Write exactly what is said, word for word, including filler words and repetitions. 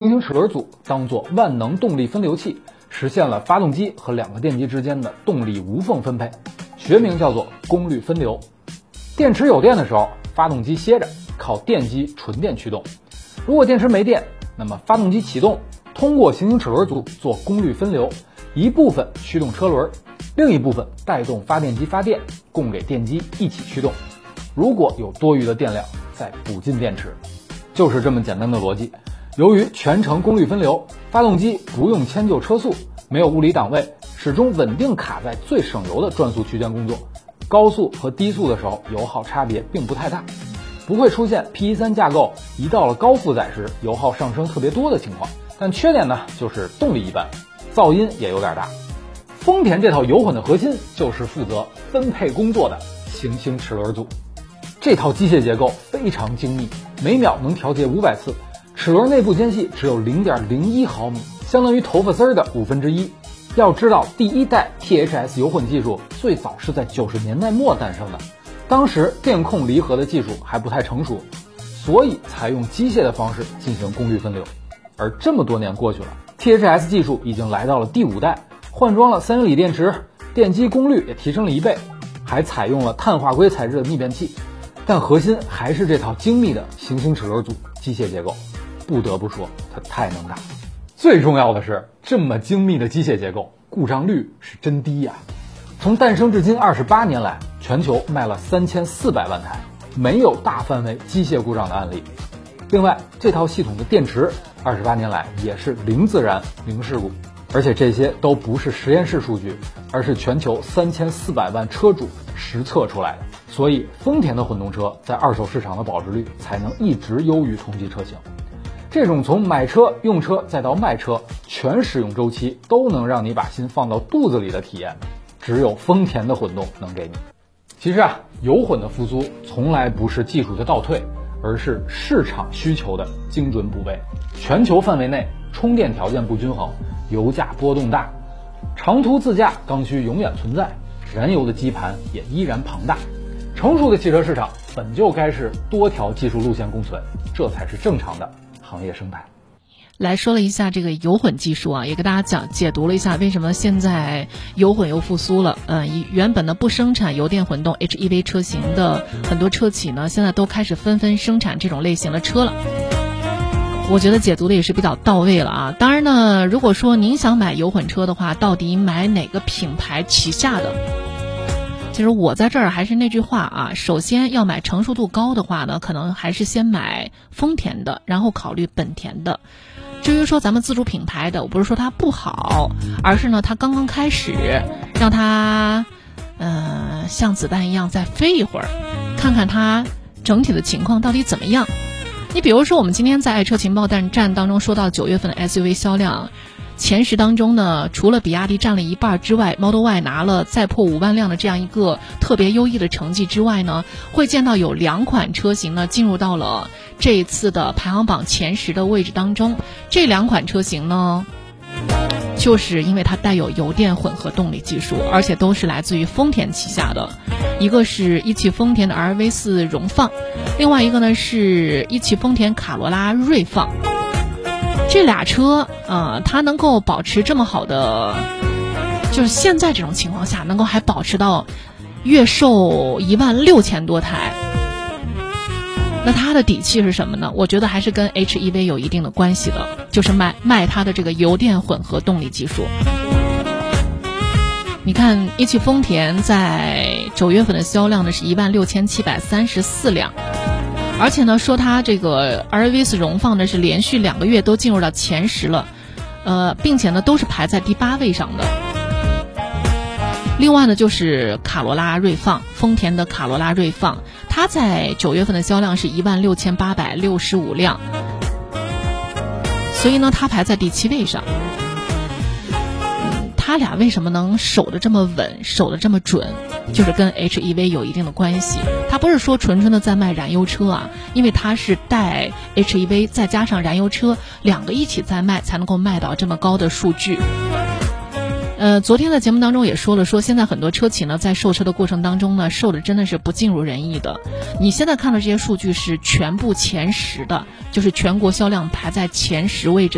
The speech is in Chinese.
星齿轮组当作万能动力分流器，实现了发动机和两个电机之间的动力无缝分配，学名叫做功率分流。电池有电的时候，发动机歇着，靠电机纯电驱动。如果电池没电，那么发动机启动，通过行星齿轮组做功率分流，一部分驱动车轮，另一部分带动发电机发电，供给电机一起驱动。如果有多余的电量，再补进电池，就是这么简单的逻辑。由于全程功率分流，发动机不用迁就车速，没有物理档位，始终稳定卡在最省油的转速区间工作。高速和低速的时候，油耗差别并不太大，不会出现 P 十三 架构一到了高负载时油耗上升特别多的情况。但缺点呢，就是动力一般，噪音也有点大。丰田这套油混的核心就是负责分配工作的行星齿轮组。这套机械结构非常精密，每秒能调节五百次，齿轮内部间隙只有 零点零一毫米，相当于头发丝的五分之一。要知道，第一代 T H S 油混技术最早是在九十年代末诞生的，当时电控离合的技术还不太成熟，所以采用机械的方式进行功率分流。而这么多年过去了， T H S 技术已经来到了第五代，换装了三元锂电池，电机功率也提升了一倍，还采用了碳化硅材质的逆变器，但核心还是这套精密的行星齿轮组机械结构。不得不说，它太能打了。最重要的是，这么精密的机械结构，故障率是真低呀、啊！从诞生至今二十八年来，全球卖了三千四百万台，没有大范围机械故障的案例。另外，这套系统的电池二十八年来也是零自燃、零事故，而且这些都不是实验室数据，而是全球三千四百万车主实测出来的。所以，丰田的混动车在二手市场的保值率才能一直优于同级车型。这种从买车、用车再到卖车，全使用周期都能让你把心放到肚子里的体验，只有丰田的混动能给你。其实啊，油混的复苏从来不是技术的倒退，而是市场需求的精准补位。全球范围内充电条件不均衡，油价波动大，长途自驾刚需永远存在，燃油的基盘也依然庞大。成熟的汽车市场本就该是多条技术路线共存，这才是正常的行业生态。 来说了一下这个油混技术啊，也给大家讲解读了一下为什么现在油混又复苏了。嗯、呃，原本呢不生产油电混动 H E V 车型的很多车企呢，现在都开始纷纷生产这种类型的车了。我觉得解读的也是比较到位了啊。当然呢，如果说您想买油混车的话，到底买哪个品牌旗下的？其实我在这儿还是那句话啊，首先要买成熟度高的话呢，可能还是先买丰田的，然后考虑本田的。至于说咱们自主品牌的，我不是说它不好，而是呢它刚刚开始，让它呃像子弹一样再飞一会儿，看看它整体的情况到底怎么样。你比如说我们今天在爱车情报站站当中说到九月份的 S U V 销量前十当中呢，除了比亚迪占了一半之外， Model Y 拿了再破五万辆的这样一个特别优异的成绩之外呢，会见到有两款车型呢进入到了这一次的排行榜前十的位置当中。这两款车型呢，就是因为它带有油电混合动力技术，而且都是来自于丰田旗下的。一个是一汽丰田的 R V 四 荣放，另外一个呢是一汽丰田卡罗拉锐放。这俩车呃，它能够保持这么好的，就是现在这种情况下能够还保持到月售一万六千多台，那它的底气是什么呢？我觉得还是跟 H E V 有一定的关系的，就是卖卖它的这个油电混合动力技术。你看一汽丰田在九月份的销量呢是一万六千七百三十四辆，而且呢说它这个 R V 四 荣放呢是连续两个月都进入到前十了，呃，并且呢都是排在第八位上的。另外呢就是卡罗拉锐放，丰田的卡罗拉锐放，它在九月份的销量是一万六千八百六十五辆，所以呢它排在第七位上。他俩为什么能守得这么稳，守得这么准，就是跟 H E V 有一定的关系。它不是说纯纯的在卖燃油车啊，因为它是带 H E V 再加上燃油车两个一起在卖，才能够卖到这么高的数据。呃，昨天在节目当中也说了，说现在很多车企呢在售车的过程当中呢，售的真的是不尽如人意的。你现在看的这些数据是全部前十的，就是全国销量排在前十位置